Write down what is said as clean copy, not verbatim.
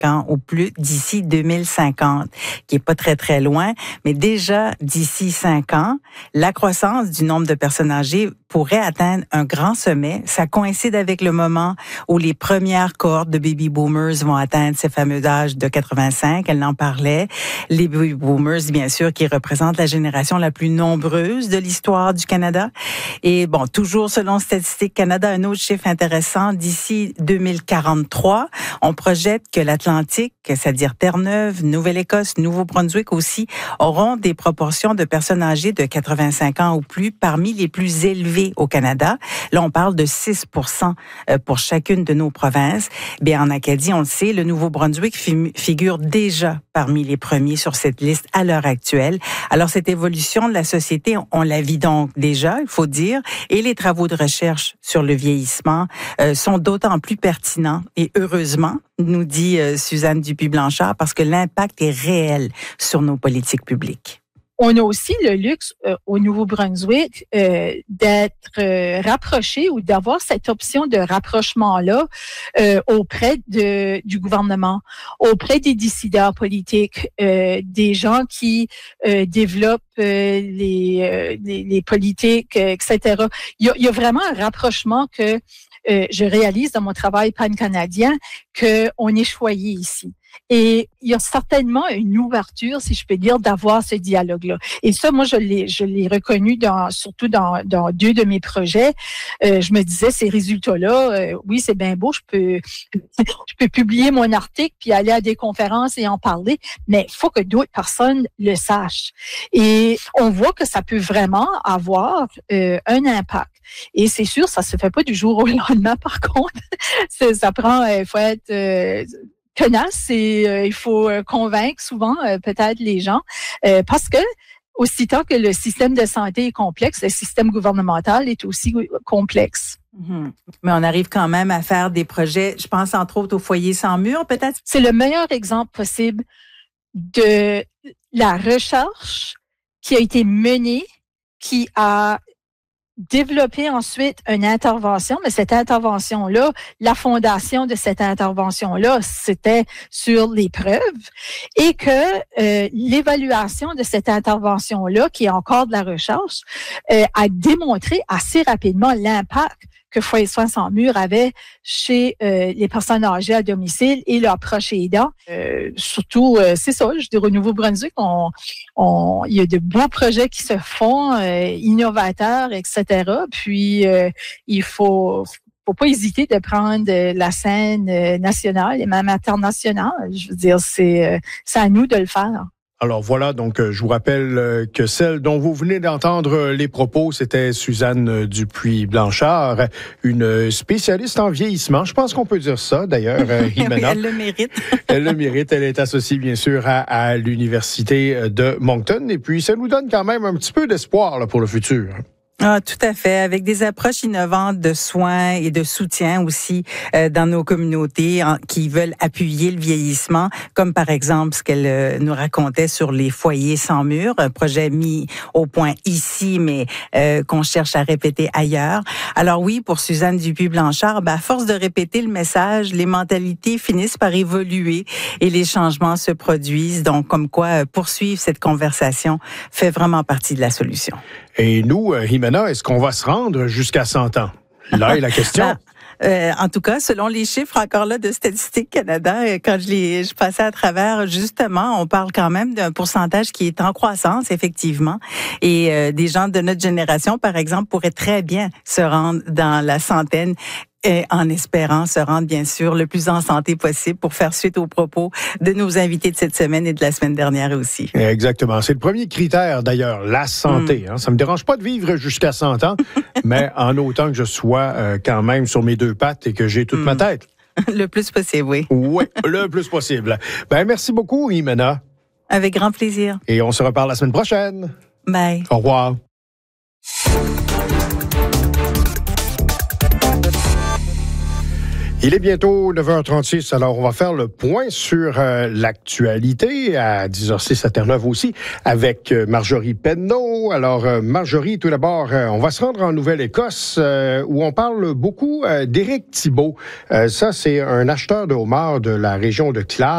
ans ou plus d'ici 2050, qui est pas très, très loin. Mais déjà, d'ici 5 ans, la croissance du nombre de personnes âgées pourrait atteindre un grand sommet. Ça coïncide avec le moment où les premières cohortes de baby boomers vont atteindre ces fameux âges de 85. Elle en parlait. Les baby boomers, bien sûr, qui représentent la génération la plus nombreuse de l'histoire du Canada. Et bon, toujours selon Statistique Canada, un autre chiffre intéressant, d'ici 2043, on projette que l'Atlantique, c'est-à-dire Terre-Neuve, Nouvelle-Écosse, Nouveau-Brunswick aussi, auront des proportions de personnes âgées de 85 ans ou plus parmi les plus élevées au Canada. Là, on parle de 6% pour chacune de nos provinces. Bien, en Acadie, on le sait, le Nouveau-Brunswick figure déjà parmi les premiers sur cette liste à l'heure actuelle. Alors, cette évolution de la société, on la vit donc déjà, il faut dire, et les travaux de recherche sur le vieillissement sont d'autant plus pertinents et heureusement, nous dit Suzanne Dupuis-Blanchard, parce que l'impact est réel sur nos politiques publiques. On a aussi le luxe au Nouveau-Brunswick d'être rapproché ou d'avoir cette option de rapprochement-là auprès du gouvernement, auprès des décideurs politiques, des gens qui développent les politiques, etc. Il y a vraiment un rapprochement que je réalise dans mon travail pan-canadien qu'on est choyé ici. Et il y a certainement une ouverture, si je peux dire, d'avoir ce dialogue-là. Et ça, moi, je l'ai reconnu surtout dans 2 de mes projets. Je me disais, ces résultats-là, oui, c'est bien beau, je peux publier mon article puis aller à des conférences et en parler, mais il faut que d'autres personnes le sachent. Et on voit que ça peut vraiment avoir un impact. Et c'est sûr, ça se fait pas du jour au lendemain, par contre. Ça prend, il faut être tenace et il faut convaincre souvent peut-être les gens parce que aussitôt que le système de santé est complexe, le système gouvernemental est aussi complexe. Mm-hmm. Mais on arrive quand même à faire des projets, je pense entre autres au foyer sans mur, peut-être. C'est le meilleur exemple possible de la recherche qui a été menée, qui a développer ensuite une intervention, mais cette intervention-là, la fondation de cette intervention-là, c'était sur les preuves et que l'évaluation de cette intervention-là, qui est encore de la recherche, a démontré assez rapidement l'impact que Foyer Soins sans mur avait chez les personnes âgées à domicile et leurs proches aidants. Surtout, c'est ça, je dirais au Nouveau-Brunswick, il y a de beaux projets qui se font, innovateurs, etc. Puis, il faut pas hésiter de prendre la scène nationale et même internationale. Je veux dire, c'est à nous de le faire. Alors voilà, donc je vous rappelle que celle dont vous venez d'entendre les propos, c'était Suzanne Dupuis-Blanchard, une spécialiste en vieillissement. Je pense qu'on peut dire ça, d'ailleurs, Jimena. Elle le mérite. Elle le mérite. Elle est associée, bien sûr, à l'Université de Moncton. Et puis, ça nous donne quand même un petit peu d'espoir là, pour le futur. Ah, tout à fait. Avec des approches innovantes de soins et de soutien aussi dans nos communautés qui veulent appuyer le vieillissement, comme par exemple ce qu'elle nous racontait sur les foyers sans mur, un projet mis au point ici, mais qu'on cherche à répéter ailleurs. Alors oui, pour Suzanne Dupuis-Blanchard, à force de répéter le message, les mentalités finissent par évoluer et les changements se produisent. Donc, comme quoi, poursuivre cette conversation fait vraiment partie de la solution. Et nous, Jimena, est-ce qu'on va se rendre jusqu'à 100 ans? Là est la question. En tout cas, selon les chiffres encore là de Statistique Canada, quand je passais à travers, justement, on parle quand même d'un pourcentage qui est en croissance, effectivement. Et des gens de notre génération, par exemple, pourraient très bien se rendre dans la centaine. Et en espérant se rendre, bien sûr, le plus en santé possible pour faire suite aux propos de nos invités de cette semaine et de la semaine dernière aussi. Exactement. C'est le premier critère, d'ailleurs, la santé. Ça me dérange pas de vivre jusqu'à 100 ans, mais en autant que je sois quand même sur mes 2 pattes et que j'ai toute ma tête. Le plus possible, oui. Oui, le plus possible. Merci beaucoup, Jimena. Avec grand plaisir. Et on se reparle la semaine prochaine. Bye. Au revoir. Il est bientôt 9h36, alors on va faire le point sur l'actualité à 10h06 à Terre-Neuve aussi avec Marjorie Penneau. Alors Marjorie, tout d'abord, on va se rendre en Nouvelle-Écosse où on parle beaucoup d'Éric Thibault. Ça, c'est un acheteur de homards de la région de Clare.